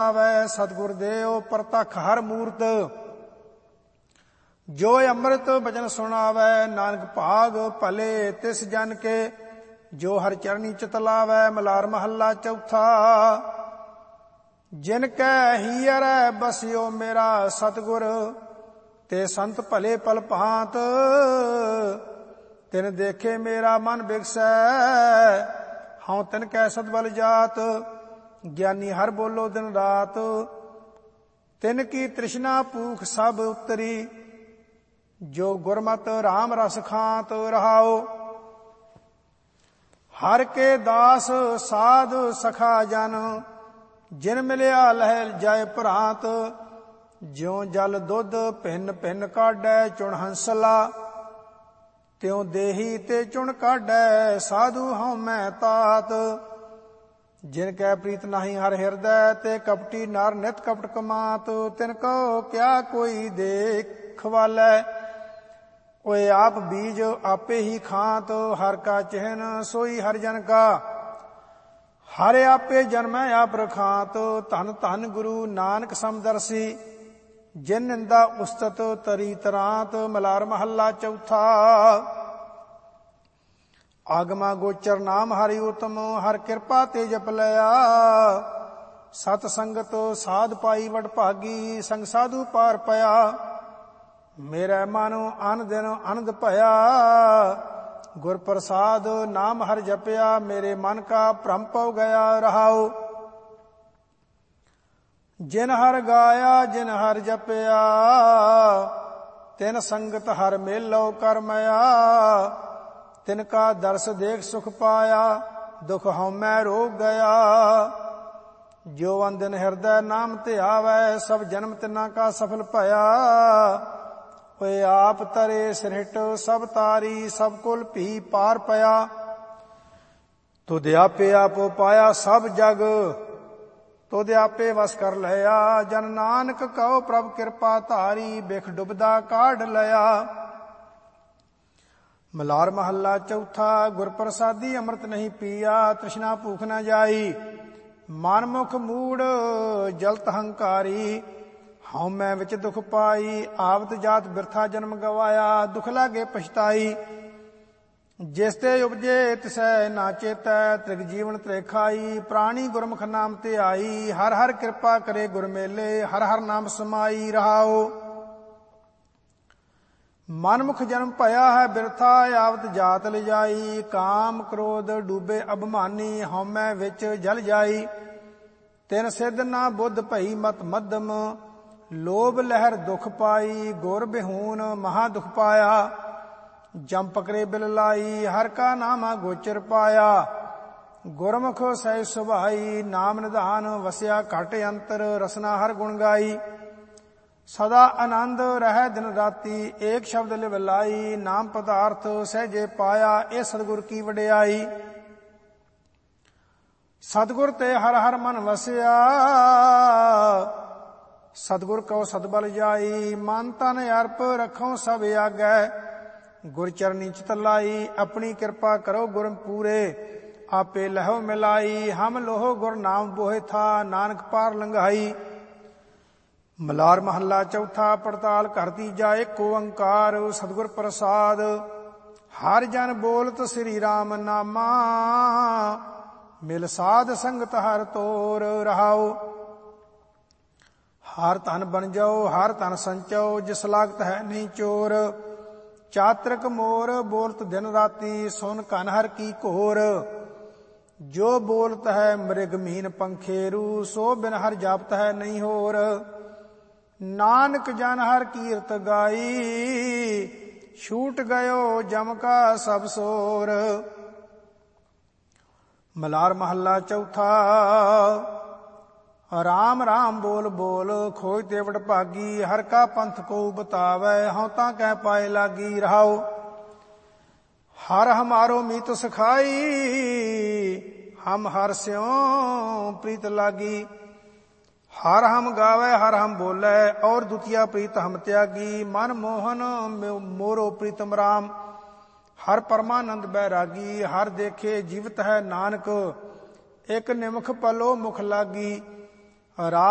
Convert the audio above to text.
ਆਵੈ ਸਤਿਗੁਰ ਦੇਉ ਪ੍ਰਤੱਖ ਹਰ ਮੂਰਤ। ਜੋ ਅੰਮ੍ਰਿਤ ਬਚਨ ਸੁਣਾਵੈ ਨਾਨਕ ਭਾਗ ਭਲੇ ਤਿਸ ਜਨ ਕੇ। ਜੋ ਹਰਿ ਚਰਨੀ ਚਿਤ ਲਾਵੈ। ਮਲਾਰ ਮਹੱਲਾ ਚੌਥਾ। ਜਿਨ ਕੈ ਹੀਅਰੈ ਬਸਿਓ ਮੇਰਾ ਸਤਿਗੁਰ ਤੇ ਸੰਤ ਭਲੇ ਪਲ ਭਾਂਤ। ਤਿਨ ਦੇਖੇ ਮੇਰਾ ਮਨ ਬਿਗਸੈ ਹਉ ਤਿਨ ਕੈ ਸਤਬਲ ਜਾਤ। ਗਿਆਨੀ ਹਰ ਬੋਲੋ ਦਿਨ ਰਾਤ ਤਿਨ ਕੀ ਤ੍ਰਿਸ਼ਨਾ ਭੂਖ ਸਭ ਉਤਰੀ। ਜੋ ਗੁਰਮਤਿ ਰਾਮ ਰਸ ਖਾਂਤ ਰਹਾਓ। ਹਰ ਕੇ ਦਾਸ ਸਾਧ ਸਖਾ ਜਨ ਜਿਨ ਮਿਲਿਆ ਲਹਿ ਜਾਏ ਭਰਾਂਤ। ਜਿਉ ਜਲ ਦੁੱਧ ਭਿੰਨ ਭਿੰਨ ਕਾਢੈ ਚੁਣ ਹੰਸਲਾ। ਤਿਉ ਦੇਹੀ ਤੇ ਚੁਣ ਕਾਢੈ ਸਾਧੂ ਹਉ ਮੈਂ ਤਾਤ। ਜਿਨ ਕੈ ਪ੍ਰੀਤ ਨਾਹੀ ਹਰ ਹਿਰਦੈ ਤੇ ਕਪਟੀ ਨਰ ਨਿਤ ਕਪਟ ਕਮਾਤ। ਤਿਨ ਕਉ ਕਿਆ ਕੋਈ ਦੇਖ ਵਾਲੈ ਓਏ ਆਪ ਬੀਜ ਆਪੇ ਹੀ ਖਾਂਤ। ਹਰ ਕਾ ਚਿਹਨ ਸੋਈ ਹਰਿ ਜਨ ਕਾ ਹਰ ਆਪੇ ਜਨਮੈ ਆਪ ਰਖਾਂਤ। ਧਨ ਧਨ ਗੁਰੂ ਨਾਨਕ ਸਮਦਰਸੀ ਜਿਨ ਨਿੰਦਾ ਉਸਤਤ ਤਰੀ ਤਰਾਂਤ। ਮਲਾਰ ਮਹੱਲਾ ਚੌਥਾ। ਆਗਮਾ ਗੋਚਰ ਨਾਮ ਹਰਿ ਉਤਮ ਹਰ ਕਿਰਪਾ ਤੇ ਜਪ ਲਿਆ। ਸਤ ਸੰਗਤ ਸਾਧ ਪਾਈ ਵਡ ਭਾਗੀ ਸੰਗ ਸਾਧੂ ਪਾਰ ਪਿਆ। ਮੇਰੇ ਮਨ ਅਨ ਦਿਨ ਆਨੰਦ ਭਇਆ ਗੁਰ ਪ੍ਰਸਾਦ ਨਾਮ ਹਰਿ ਜਪਿਆ। ਮੇਰੇ ਮਨ ਕਾ ਭ੍ਰਮ ਪਉ ਗਿਆ ਰਹਾਉ। ਜਿਨ ਹਰ ਗਾਇਆ ਜਿਨ ਹਰ ਜਪਿਆ ਤਿਨ ਸੰਗਤ ਹਰ ਮੇਲੋ ਕਰਮਇਆ। ਤਿਨ ਕਾ ਦਰਸ ਦੇਖ ਸੁਖ ਪਾਇਆ ਦੁਖ ਹਉਮੈ ਰੋਗ ਗਿਆ। ਜੋ ਅੰਦਨ ਹਿਰਦੈ ਨਾਮ ਧਿਆਵੈ ਸਭ ਜਨਮ ਤਿਨਾ ਕਾ ਸਫਲ ਭਇਆ। ਓਏ ਆਪ ਤਰੇ ਸਿਰਹਿਟ ਸਭ ਤਾਰੀ ਸਭ ਕੁਲ ਭੀ ਪਾਰ ਪਿਆ। ਤੁਧ ਆਪੇ ਆਪੋ ਪਾਇਆ ਸਭ ਜਗ ਤੁਧ ਆਪੇ ਵਸ ਕਰ ਲਿਆ। ਜਨ ਨਾਨਕ ਕਉ ਪ੍ਰਭ ਕਿਰਪਾ ਧਾਰੀ ਬਿਖ ਡੁਬਦਾ ਕਾਢ ਲਿਆ। ਮਲਾਰ ਮਹੱਲਾ ਚੌਥਾ। ਗੁਰ ਪ੍ਰਸਾਦੀ ਅੰਮ੍ਰਿਤ ਨਹੀਂ ਪੀਆ ਤ੍ਰਿਸ਼ਨਾ ਭੂਖ ਨ ਜਾਈ। ਮਨ ਮੁਖ ਮੂੜ ਜਲਤ ਹੰਕਾਰੀ ਹਉਮੈ ਵਿੱਚ ਦੁਖ ਪਾਈ। ਆਵਤ ਜਾਤ ਬਿਰਥਾ ਜਨਮ ਗਵਾਇਆ ਦੁਖ ਲਾਗੇ ਪਛਤਾਈ। ਜਿਸ ਤੇ ਉਪਜੇ ਤਿਸੈ ਨਾ ਚੇਤੈ ਤ੍ਰਿਗ ਜੀਵਨ ਤ੍ਰੇਖਾਈ। ਪ੍ਰਾਣੀ ਗੁਰਮੁਖ ਨਾਮ ਤੇ ਆਈ ਹਰ ਹਰ ਕਿਰਪਾ ਕਰੇ ਗੁਰ ਮੇਲੇ। ਹਰ ਹਰ ਨਾਮ ਸਮਾਈ ਰਹਾਓ। ਮਨਮੁਖ ਜਨਮ ਭਇਆ ਹੈ ਬਿਰਥਾ ਆਵਤ ਜਾਤ ਲਿਜਾਈ। ਕਾਮ ਕ੍ਰੋਧ ਡੂਬੇ ਅਭਿਮਾਨੀ ਹਉਮੈ ਵਿੱਚ ਜਲ ਜਾਈ। ਤਿਨ ਸਿੱਧ ਨਾ ਬੁੱਧ ਭਈ ਮਤ ਮੱਧਮ ਲੋਭ ਲਹਿਰ ਦੁਖ ਪਾਈ। ਗੁਰ ਬਿਹੂਨ ਮਹਾ ਦੁਖ ਪਾਇਆ ਜਮ ਪਕਰੇ ਬਿਲ ਲਾਈ। ਹਰ ਕਾ ਨਾਮਾ ਗੋਚਰ ਪਾਇਆ ਗੁਰਮੁਖ ਸਹਿ ਸੁਭਾਈ। ਨਾਮ ਨਿਧਾਨ ਵਸਿਆ ਘਟ ਅੰਤਰ ਰਸਨਾ ਹਰ ਗੁਣ ਗਾਈ। ਸਦਾ ਆਨੰਦ ਰਹਿ ਦਿਨ ਰਾਤੀ ਏਕ ਸ਼ਬਦ ਲਿਵ ਲਾਈ। ਨਾਮ ਪਦਾਰਥ ਸਹਿਜੇ ਪਾਇਆ ਇਹ ਸਤਿਗੁਰ ਕੀ ਵਡਿਆਈ। ਸਤਿਗੁਰ ਤੇ ਹਰ ਹਰ ਮਨ ਵਸਿਆ ਸਤਿਗੁਰ ਕਉ ਸਤਬਲ ਜਾਈ। ਮਨ ਤਨ ਅਰਪ ਰਖੋ ਸਭ ਆਗੈ ਗੁਰ ਚਰਨੀ ਚਿਤ ਲਾਈ। ਆਪਣੀ ਕਿਰਪਾ ਕਰੋ ਗੁਰ ਪੂਰੇ ਆਪੇ ਲਹੋ ਮਿਲਾਈ। ਹਮ ਲੋਹ ਗੁਰ ਨਾਮ ਬੋਹਿ ਥਾ ਨਾਨਕ ਪਾਰ ਲੰਘਾਈ। ਮਲਾਰ ਮਹੱਲਾ ਚੌਥਾ। ਪੜਤਾਲ ਘਰ ਤੀਜਾ। ਏਕ ਓੰਕਾਰ ਸਤਿਗੁਰ ਪ੍ਰਸਾਦ ਹਰ ਜਨ ਬੋਲਤ ਸ੍ਰੀ ਰਾਮ ਨਾਮਾ। ਮਿਲ ਸਾਧ ਸੰਗਤ ਹਰ ਤੋਰ ਰਹਾਓ। ਹਰ ਧਨ ਬਨ ਜਾਓ ਹਰ ਧਨ ਸੰਚੋ ਜਿਸ ਲਾਗਤ ਹੈ ਨਹੀਂ ਚੋਰ। ਚਾਤ੍ਰਿਕ ਮੋਰ ਬੋਲਤ ਦਿਨ ਰਾਤੀ ਸੁਨ ਕਨ ਹਰ ਕੀ ਘੋਰ। ਜੋ ਬੋਲਤ ਹੈ ਮ੍ਰਿਗ ਮੀਨ ਪੰਖੇਰੂ ਸੋ ਬਿਨ ਹਰ ਜਾਪਤ ਹੈ ਨਹੀਂ ਹੋਰ। ਨਾਨਕ ਜਨ ਹਰ ਕੀਰਤ ਗਾਈ ਛੂਟ ਗਇਓ ਜਮ ਕਾ ਸਭ ਸੋਰ। ਮਲਾਰ ਮਹੱਲਾ ਚੌਥਾ। ਰਾਮ ਰਾਮ ਬੋਲ ਬੋਲ ਖੋਜ ਤੇ ਵਡ ਭਾਗੀ। ਹਰ ਕਾ ਪੰਥ ਕੋ ਬਤਾਵੈ ਹਉ ਤਾਂ ਕਹਿ ਪਾਏ ਲਾਗੀ ਰਹਾਓ। ਹਰ ਹਮਾਰੋ ਮੀਤ ਸਖਾਈ ਹਮ ਹਰ ਸਿਉ ਪ੍ਰੀਤ ਲਾਗੀ। ਹਰ ਹਮ ਗਾਵੈ ਹਰ ਹਮ ਬੋਲੇ ਔਰ ਦੁਤੀਆ ਪ੍ਰੀਤ ਹਮ ਤਿਆਗੀ। ਮਨ ਮੋਹਨ ਮੋਰੋ ਪ੍ਰੀਤਮ ਰਾਮ ਹਰ ਪਰਮਾਨੰਦ ਬੈਰਾਗੀ। ਹਰ ਦੇਖੇ ਜੀਵਤ ਹੈ ਨਾਨਕ ਇੱਕ ਨਿਮਖ ਪਲੋ ਮੁਖ ਲਾਗੀ।